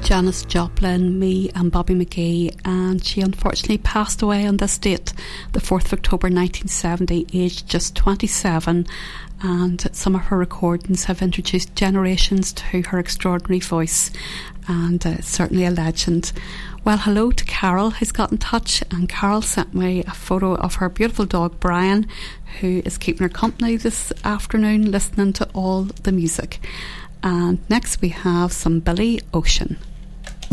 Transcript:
Janis Joplin, me and Bobby McGee, and she unfortunately passed away on this date, the 4th of October 1970, aged just 27, and some of her recordings have introduced generations to her extraordinary voice, and certainly a legend. Well, hello to Carol, who's got in touch, and Carol sent me a photo of her beautiful dog Brian, who is keeping her company this afternoon listening to all the music. And next we have some Billy Ocean.